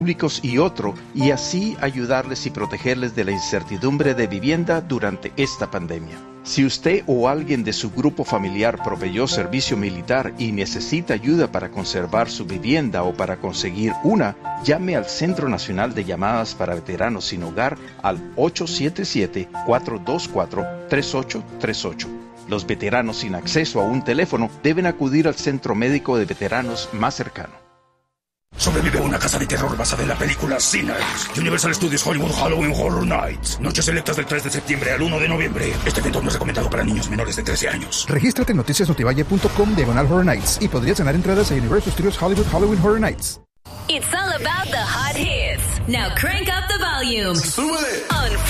públicos y otro, y así ayudarles y protegerles de la incertidumbre de vivienda durante esta pandemia. Si usted o alguien de su grupo familiar proveyó servicio militar y necesita ayuda para conservar su vivienda o para conseguir una, llame al Centro Nacional de Llamadas para Veteranos Sin Hogar al 877-424-3838. Los veteranos sin acceso a un teléfono deben acudir al centro médico de veteranos más cercano. Sobrevive una casa de terror basada en la película Sinners. Universal Studios Hollywood Halloween Horror Nights. Noches selectas del 3 de septiembre al 1 de noviembre. Este evento no es recomendado para niños menores de 13 años. Regístrate en noticiasnotivalle.com/Horror Nights y podrías ganar entradas a Universal Studios Hollywood Halloween Horror Nights. It's all about the hot hits. Now crank up the volume. ¡Súbele! On